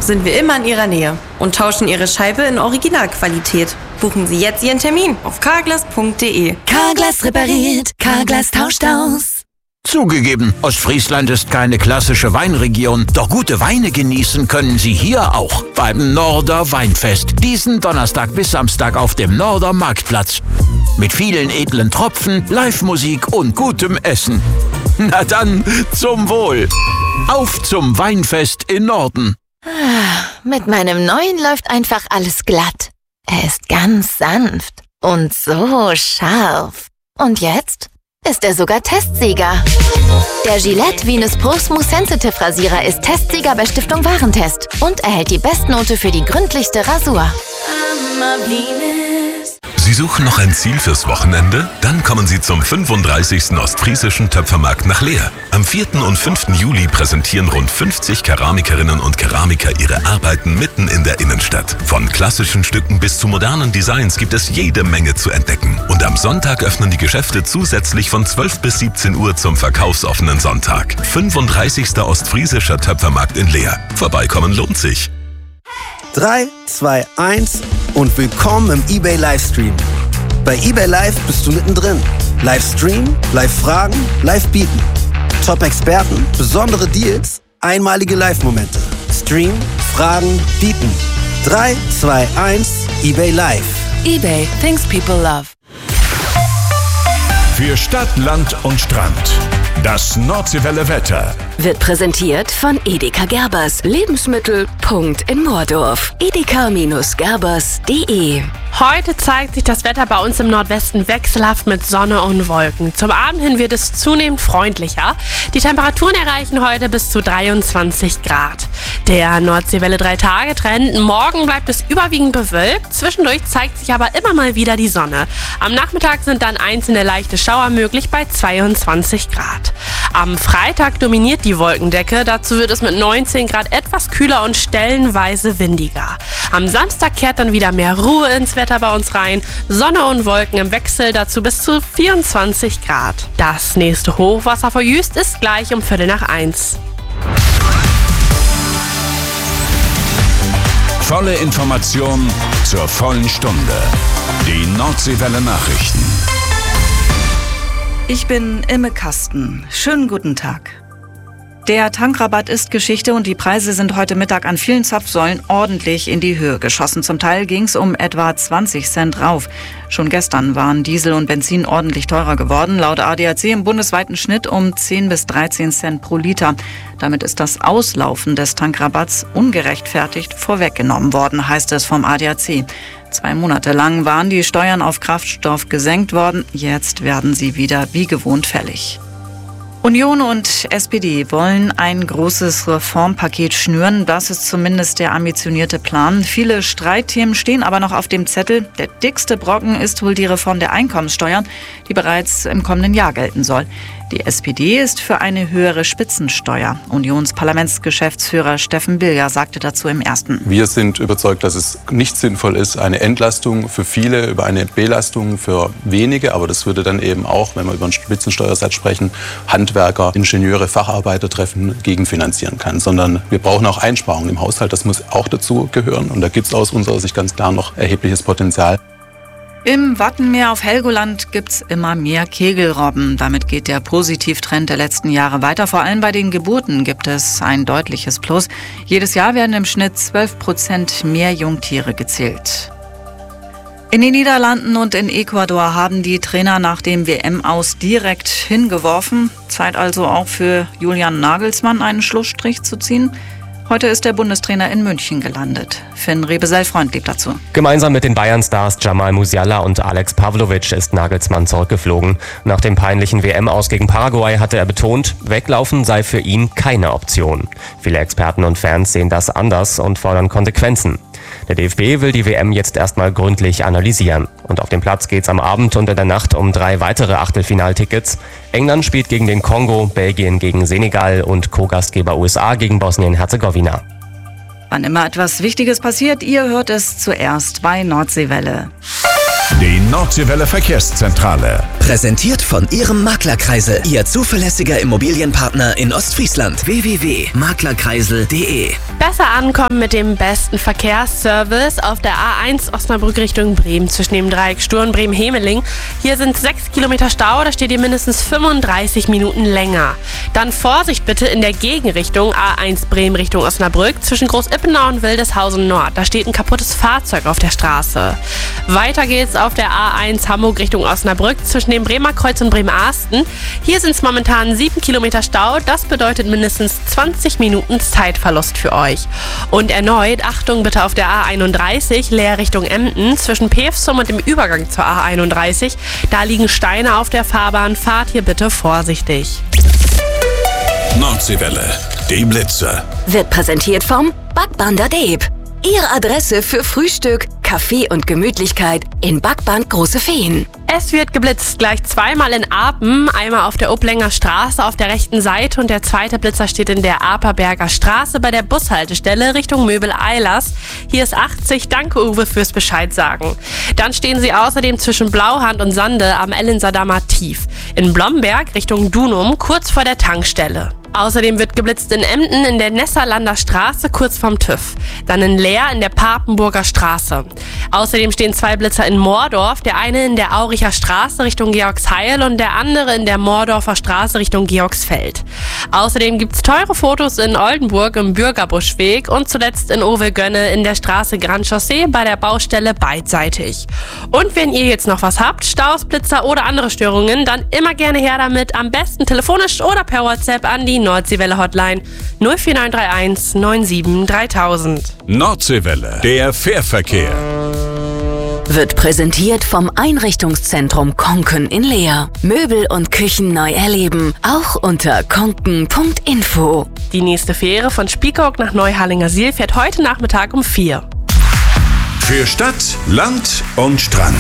sind wir immer in Ihrer Nähe und tauschen Ihre Scheibe in Originalqualität. Buchen Sie jetzt Ihren Termin auf carglass.de. Carglass repariert, Carglass tauscht aus. Zugegeben, Ostfriesland ist keine klassische Weinregion, doch gute Weine genießen können Sie hier auch beim Norder Weinfest. Diesen Donnerstag bis Samstag auf dem Norder Marktplatz. Mit vielen edlen Tropfen, Live-Musik und gutem Essen. Na dann, zum Wohl. Auf zum Weinfest in Norden. Mit meinem neuen läuft einfach alles glatt. Er ist ganz sanft und so scharf. Und jetzt ist er sogar Testsieger. Der Gillette Venus Pro Smooth Sensitive Rasierer ist Testsieger bei Stiftung Warentest und erhält die Bestnote für die gründlichste Rasur. Sie suchen noch ein Ziel fürs Wochenende? Dann kommen Sie zum 35. Ostfriesischen Töpfermarkt nach Leer. Am 4. und 5. Juli präsentieren rund 50 Keramikerinnen und Keramiker ihre Arbeiten mitten in der Innenstadt. Von klassischen Stücken bis zu modernen Designs gibt es jede Menge zu entdecken. Und am Sonntag öffnen die Geschäfte zusätzlich von 12 bis 17 Uhr zum verkaufsoffenen Sonntag. 35. Ostfriesischer Töpfermarkt in Leer. Vorbeikommen lohnt sich. 3, 2, 1 und willkommen im eBay Livestream. Bei eBay Live bist du mittendrin. Livestream, Live-Fragen, Live-Bieten. Top-Experten, besondere Deals, einmalige Live-Momente. Stream, Fragen, Bieten. 3, 2, 1, eBay Live. eBay, things people love. Für Stadt, Land und Strand. Das Nordseewelle Wetter wird präsentiert von Edeka Gerbers. Lebensmittel. Punkt in Moordorf. edeka-gerbers.de. Heute zeigt sich das Wetter bei uns im Nordwesten wechselhaft mit Sonne und Wolken. Zum Abend hin wird es zunehmend freundlicher. Die Temperaturen erreichen heute bis zu 23 Grad. Der Nordseewelle 3-Tage-Trend. Morgen bleibt es überwiegend bewölkt. Zwischendurch zeigt sich aber immer mal wieder die Sonne. Am Nachmittag sind dann einzelne leichte Schauer möglich bei 22 Grad. Am Freitag dominiert die Wolkendecke. Dazu wird es mit 19 Grad etwas kühler und stellenweise windiger. Am Samstag kehrt dann wieder mehr Ruhe ins Wetter bei uns rein. Sonne und Wolken im Wechsel, dazu bis zu 24 Grad. Das nächste Hochwasser vor Jüst ist gleich um 1:15. Volle Information zur vollen Stunde. Die Nordseewelle Nachrichten. Ich bin Imme Kasten. Schönen guten Tag. Der Tankrabatt ist Geschichte und die Preise sind heute Mittag an vielen Zapfsäulen ordentlich in die Höhe geschossen. Zum Teil ging es um etwa 20 Cent rauf. Schon gestern waren Diesel und Benzin ordentlich teurer geworden. Laut ADAC im bundesweiten Schnitt um 10 bis 13 Cent pro Liter. Damit ist das Auslaufen des Tankrabatts ungerechtfertigt vorweggenommen worden, heißt es vom ADAC. 2 Monate lang waren die Steuern auf Kraftstoff gesenkt worden. Jetzt werden sie wieder wie gewohnt fällig. Union und SPD wollen ein großes Reformpaket schnüren. Das ist zumindest der ambitionierte Plan. Viele Streitthemen stehen aber noch auf dem Zettel. Der dickste Brocken ist wohl die Reform der Einkommenssteuer, die bereits im kommenden Jahr gelten soll. Die SPD ist für eine höhere Spitzensteuer. Unionsparlamentsgeschäftsführer Steffen Bilger sagte dazu im Ersten. Wir sind überzeugt, dass es nicht sinnvoll ist, eine Entlastung für viele über eine Belastung für wenige. Aber das würde dann eben auch, wenn wir über einen Spitzensteuersatz sprechen, Handwerker, Ingenieure, Facharbeiter treffen, gegenfinanzieren kann. Sondern wir brauchen auch Einsparungen im Haushalt. Das muss auch dazu gehören. Und da gibt es aus unserer Sicht ganz klar noch erhebliches Potenzial. Im Wattenmeer auf Helgoland gibt's immer mehr Kegelrobben. Damit geht der Positivtrend der letzten Jahre weiter. Vor allem bei den Geburten gibt es ein deutliches Plus. Jedes Jahr werden im Schnitt 12% mehr Jungtiere gezählt. In den Niederlanden und in Ecuador haben die Trainer nach dem WM-Aus direkt hingeworfen. Zeit also auch für Julian Nagelsmann einen Schlussstrich zu ziehen. Heute ist der Bundestrainer in München gelandet. Finn Rebesell-Freund lebt dazu. Gemeinsam mit den Bayern-Stars Jamal Musiala und Alex Pavlovic ist Nagelsmann zurückgeflogen. Nach dem peinlichen WM-Aus gegen Paraguay hatte er betont, weglaufen sei für ihn keine Option. Viele Experten und Fans sehen das anders und fordern Konsequenzen. Der DFB will die WM jetzt erstmal gründlich analysieren. Und auf dem Platz geht's am Abend und in der Nacht um 3 weitere Achtelfinaltickets. England spielt gegen den Kongo, Belgien gegen Senegal und Co-Gastgeber USA gegen Bosnien-Herzegowina. Wann immer etwas Wichtiges passiert, ihr hört es zuerst bei Nordseewelle. Die Nordseewelle Verkehrszentrale. Präsentiert von Ihrem Maklerkreisel, Ihr zuverlässiger Immobilienpartner in Ostfriesland. www.maklerkreisel.de. Besser ankommen mit dem besten Verkehrsservice auf der A1 Osnabrück Richtung Bremen zwischen dem Dreieck Sturm Bremen-Hemeling. Hier sind 6 Kilometer Stau, da steht ihr mindestens 35 Minuten länger. Dann Vorsicht bitte in der Gegenrichtung A1 Bremen Richtung Osnabrück zwischen Groß-Ippenau und Wildeshausen Nord. Da steht ein kaputtes Fahrzeug auf der Straße. Weiter geht's auf der A1 Hamburg Richtung Osnabrück zwischen dem Bremer Kreuz und Bremen-Ahsten. Hier sind es momentan 7 Kilometer Stau. Das bedeutet mindestens 20 Minuten Zeitverlust für euch. Und erneut, Achtung bitte auf der A31 Leer Richtung Emden zwischen Pevsum und dem Übergang zur A31. Da liegen Steine auf der Fahrbahn. Fahrt hier bitte vorsichtig. Nordseewelle, die Blitze. Wird präsentiert vom Backbander Deep. Ihre Adresse für Frühstück, Kaffee und Gemütlichkeit in Backband Große Feen. Es wird geblitzt, gleich zweimal in Apen, einmal auf der Oblenger Straße auf der rechten Seite und der zweite Blitzer steht in der Aperberger Straße bei der Bushaltestelle Richtung Möbel-Eilers. Hier ist 80, danke Uwe fürs Bescheid sagen. Dann stehen sie außerdem zwischen Blauhand und Sande am Ellensadamer Tief. In Blomberg Richtung Dunum, kurz vor der Tankstelle. Außerdem wird geblitzt in Emden in der Nesserlander Straße kurz vorm TÜV. Dann in Leer in der Papenburger Straße. Außerdem stehen 2 Blitzer in Moordorf, der eine in der Auricher Straße Richtung Georgsheil und der andere in der Moordorfer Straße Richtung Georgsfeld. Außerdem gibt's teure Fotos in Oldenburg im Bürgerbuschweg und zuletzt in Owe-Gönne in der Straße Grand Chaussee bei der Baustelle beidseitig. Und wenn ihr jetzt noch was habt, Staus, Blitzer oder andere Störungen, dann immer gerne her damit, am besten telefonisch oder per WhatsApp an die Nordseewelle Hotline 04931 97 3000. Nordseewelle, der Fährverkehr. Wird präsentiert vom Einrichtungszentrum Konken in Leer. Möbel und Küchen neu erleben, auch unter konken.info. Die nächste Fähre von Spiekeroog nach Neuharlingersiel fährt heute Nachmittag um 4. Für Stadt, Land und Strand.